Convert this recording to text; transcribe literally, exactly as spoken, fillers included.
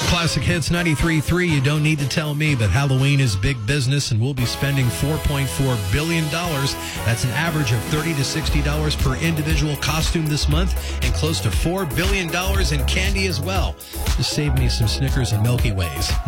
Classic Hits ninety-three point three. You don't need to tell me, but Halloween is big business, and we'll be spending four point four billion dollars. That's an average of thirty to sixty dollars per individual costume this month, and close to four billion dollars in candy as well. Just save me some Snickers and Milky Ways.